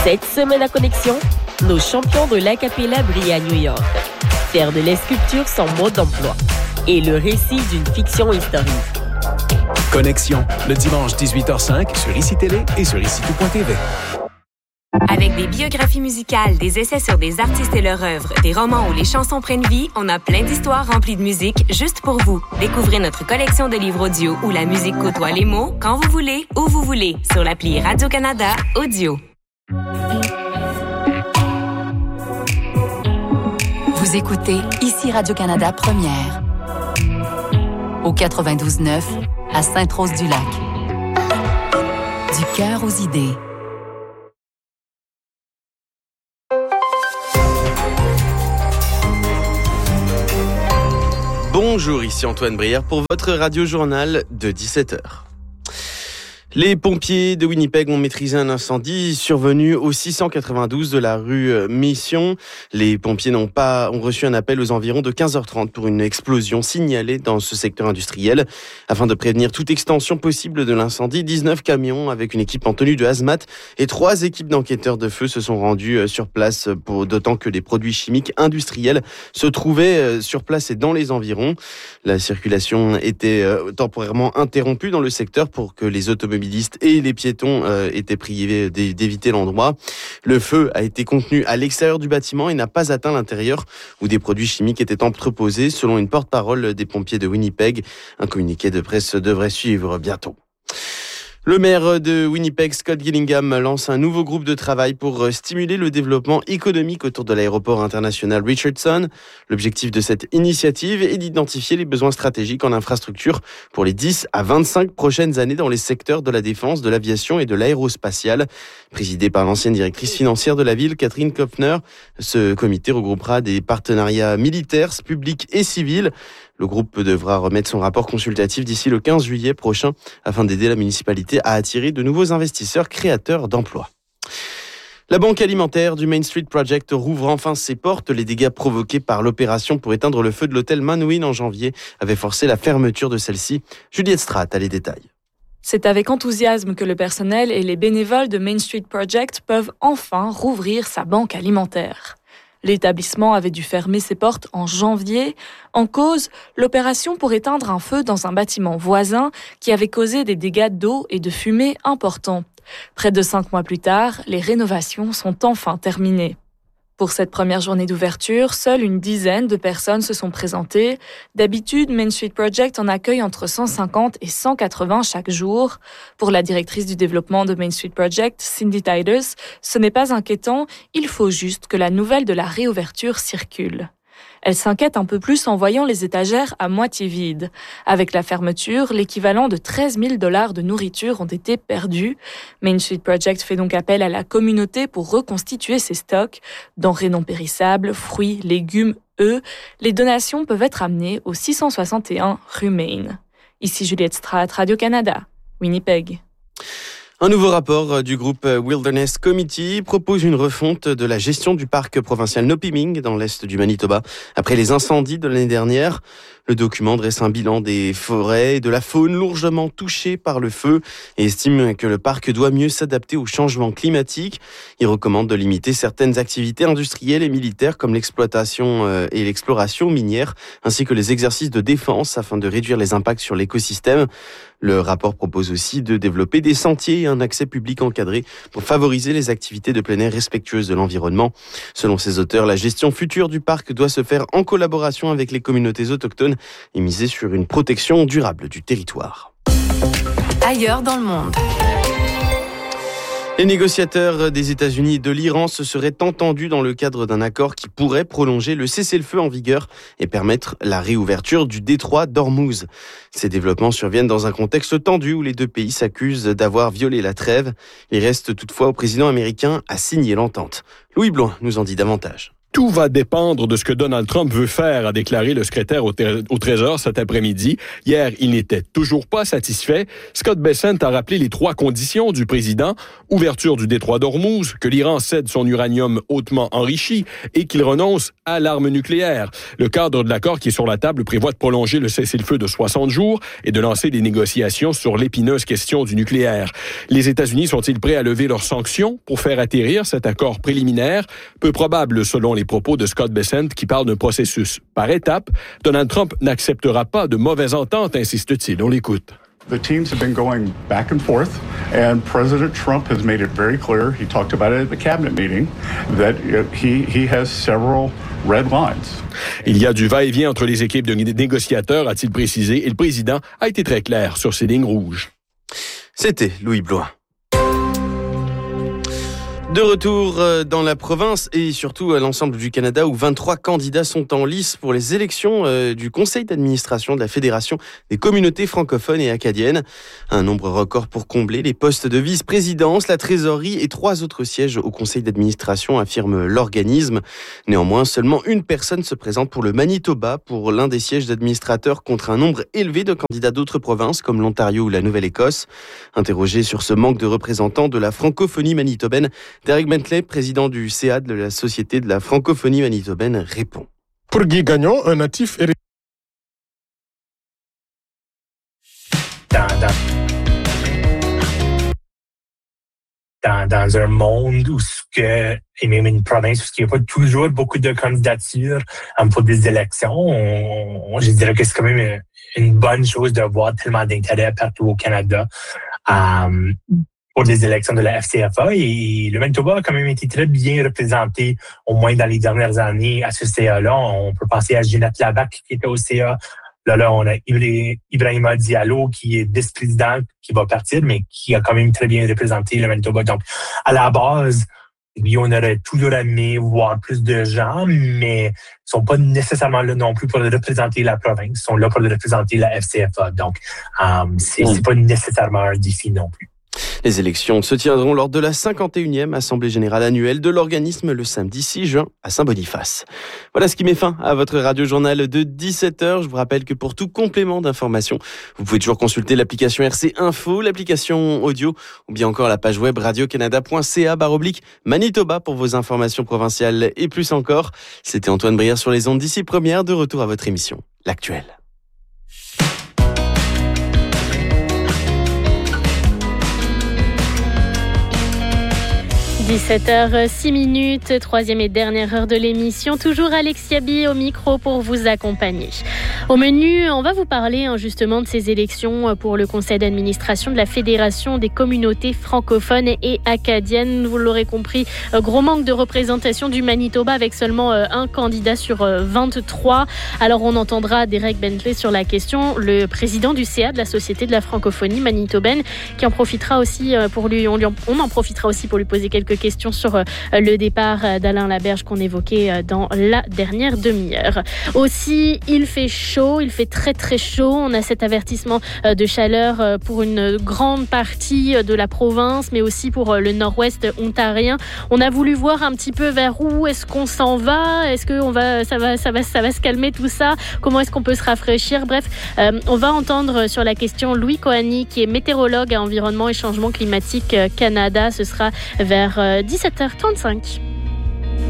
Cette semaine à Connexion, nos champions de l'acapella brillent à New York. Faire de la sculpture son mode d'emploi et le récit d'une fiction historique. Connexion, le dimanche 18h05 sur ICI Télé et sur ICI.tv. Avec des biographies musicales, des essais sur des artistes et leur œuvre, des romans où les chansons prennent vie, on a plein d'histoires remplies de musique juste pour vous. Découvrez notre collection de livres audio où la musique côtoie les mots quand vous voulez, où vous voulez, sur l'appli Radio-Canada Audio. Vous écoutez ici Radio-Canada Première, au 92.9 à Sainte-Rose-du-Lac. Du cœur aux idées. Bonjour, ici Antoine Brière pour votre radio-journal de 17h. Les pompiers de Winnipeg ont maîtrisé un incendie survenu au 692 de la rue Mission. Les pompiers ont reçu un appel aux environs de 15h30 pour une explosion signalée dans ce secteur industriel. Afin de prévenir toute extension possible de l'incendie, 19 camions avec une équipe en tenue de hazmat et 3 équipes d'enquêteurs de feu se sont rendus sur place, d'autant que des produits chimiques industriels se trouvaient sur place et dans les environs. La circulation était temporairement interrompue dans le secteur pour que les automobilistes et les piétons étaient privés d'éviter l'endroit. Le feu a été contenu à l'extérieur du bâtiment et n'a pas atteint l'intérieur où des produits chimiques étaient entreposés, selon une porte-parole des pompiers de Winnipeg. Un communiqué de presse devrait suivre bientôt. Le maire de Winnipeg, Scott Gillingham, lance un nouveau groupe de travail pour stimuler le développement économique autour de l'aéroport international Richardson. L'objectif de cette initiative est d'identifier les besoins stratégiques en infrastructure pour les 10 à 25 prochaines années dans les secteurs de la défense, de l'aviation et de l'aérospatiale. Présidé par l'ancienne directrice financière de la ville, Catherine Kopfner, ce comité regroupera des partenariats militaires, publics et civils. Le groupe devra remettre son rapport consultatif d'ici le 15 juillet prochain afin d'aider la municipalité à attirer de nouveaux investisseurs créateurs d'emplois. La banque alimentaire du Main Street Project rouvre enfin ses portes. Les dégâts provoqués par l'opération pour éteindre le feu de l'hôtel Manouin en janvier avaient forcé la fermeture de celle-ci. Juliette Stratt a les détails. C'est avec enthousiasme que le personnel et les bénévoles de Main Street Project peuvent enfin rouvrir sa banque alimentaire. L'établissement avait dû fermer ses portes en janvier. En cause, l'opération pour éteindre un feu dans un bâtiment voisin qui avait causé des dégâts d'eau et de fumée importants. Près de 5 mois plus tard, les rénovations sont enfin terminées. Pour cette première journée d'ouverture, seule une dizaine de personnes se sont présentées. D'habitude, Main Street Project en accueille entre 150 et 180 chaque jour. Pour la directrice du développement de Main Street Project, Cindy Titus, ce n'est pas inquiétant, il faut juste que la nouvelle de la réouverture circule. Elle s'inquiète un peu plus en voyant les étagères à moitié vides. Avec la fermeture, l'équivalent de 13 000 $ de nourriture ont été perdus. Main Street Project fait donc appel à la communauté pour reconstituer ses stocks. Denrées non périssables, fruits, légumes, œufs. Les donations peuvent être amenées au 661 rue Main. Ici Juliette Stratt, Radio-Canada, Winnipeg. Un nouveau rapport du groupe Wilderness Committee propose une refonte de la gestion du parc provincial Nopiming dans l'est du Manitoba après les incendies de l'année dernière. Le document dresse un bilan des forêts et de la faune lourdement touchées par le feu et estime que le parc doit mieux s'adapter au changement climatique. Il recommande de limiter certaines activités industrielles et militaires comme l'exploitation et l'exploration minière, ainsi que les exercices de défense afin de réduire les impacts sur l'écosystème. Le rapport propose aussi de développer des sentiers et un accès public encadré pour favoriser les activités de plein air respectueuses de l'environnement. Selon ses auteurs, la gestion future du parc doit se faire en collaboration avec les communautés autochtones et miser sur une protection durable du territoire. Ailleurs dans le monde. Les négociateurs des États-Unis et de l'Iran se seraient entendus dans le cadre d'un accord qui pourrait prolonger le cessez-le-feu en vigueur et permettre la réouverture du détroit d'Ormuz. Ces développements surviennent dans un contexte tendu où les deux pays s'accusent d'avoir violé la trêve. Il reste toutefois au président américain à signer l'entente. Louis Blanc nous en dit davantage. Tout va dépendre de ce que Donald Trump veut faire, a déclaré le secrétaire au Trésor cet après-midi. Hier, il n'était toujours pas satisfait. Scott Bessent a rappelé les 3 conditions du président. Ouverture du détroit d'Ormuz, que l'Iran cède son uranium hautement enrichi et qu'il renonce à l'arme nucléaire. Le cadre de l'accord qui est sur la table prévoit de prolonger le cessez-le-feu de 60 jours et de lancer des négociations sur l'épineuse question du nucléaire. Les États-Unis sont-ils prêts à lever leurs sanctions pour faire atterrir cet accord préliminaire? Peu probable selon les propos de Scott Bessent qui parle d'un processus par étapes. Donald Trump n'acceptera pas de mauvaise entente, insiste-t-il. On l'écoute. The teams have been going back and forth, and President Trump has made it very clear, he talked about it at the cabinet meeting, that he has several red lines. Il y a du va-et-vient entre les équipes de négociateurs, a-t-il précisé, et le président a été très clair sur ses lignes rouges. C'était Louis Blois. De retour dans la province et surtout à l'ensemble du Canada où 23 candidats sont en lice pour les élections du conseil d'administration de la Fédération des communautés francophones et acadiennes. Un nombre record pour combler les postes de vice-présidence, la trésorerie et 3 autres sièges au conseil d'administration, affirme l'organisme. Néanmoins, seulement une personne se présente pour le Manitoba pour l'un des sièges d'administrateurs contre un nombre élevé de candidats d'autres provinces comme l'Ontario ou la Nouvelle-Écosse. Interrogé sur ce manque de représentants de la francophonie manitobaine, Derek Bentley, président du CA de la Société de la francophonie manitobaine, répond. Pour Guy Gagnon, un natif est... Dans un monde où et même une province où il n'y a pas toujours beaucoup de candidatures pour des élections, je dirais que c'est quand même une bonne chose de voir tellement d'intérêt partout au Canada pour les élections de la FCFA. Et le Manitoba a quand même été très bien représenté, au moins dans les dernières années, à ce CA-là. On peut penser à Ginette Lavac qui était au CA. Là, on a Ibrahima Diallo qui est vice-président, qui va partir, mais qui a quand même très bien représenté le Manitoba. Donc, à la base, oui, on aurait toujours aimé voir plus de gens, mais ils sont pas nécessairement là non plus pour représenter la province. Ils sont là pour représenter la FCFA. Donc, c'est pas nécessairement un défi non plus. Les élections se tiendront lors de la 51e Assemblée générale annuelle de l'organisme le samedi 6 juin à Saint-Boniface. Voilà ce qui met fin à votre radio-journal de 17h. Je vous rappelle que pour tout complément d'information, vous pouvez toujours consulter l'application RC Info, l'application audio ou bien encore la page web radiocanada.ca/Manitoba pour vos informations provinciales et plus encore. C'était Antoine Brière sur les ondes d'ici première, de retour à votre émission, L'Actuel. – 17h06, troisième et dernière heure de l'émission. Toujours Alexia Bi au micro pour vous accompagner. Au menu, on va vous parler justement de ces élections pour le conseil d'administration de la Fédération des communautés francophones et acadiennes. Vous l'aurez compris, gros manque de représentation du Manitoba avec seulement un candidat sur 23. Alors on entendra Derek Bentley sur la question, le président du CA de la Société de la francophonie manitobaine, qui en profitera aussi pour lui, on en profitera aussi pour lui poser quelques questions sur le départ d'Alain Laberge qu'on évoquait dans la dernière demi-heure. Aussi, il fait chaud, il fait très très chaud. On a cet avertissement de chaleur pour une grande partie de la province, mais aussi pour le nord-ouest ontarien. On a voulu voir un petit peu vers où est-ce qu'on s'en va, est-ce que ça va se calmer tout ça, comment est-ce qu'on peut se rafraîchir. Bref, on va entendre sur la question Louis Koani, qui est météorologue à Environnement et Changement Climatique Canada. Ce sera vers 17h35.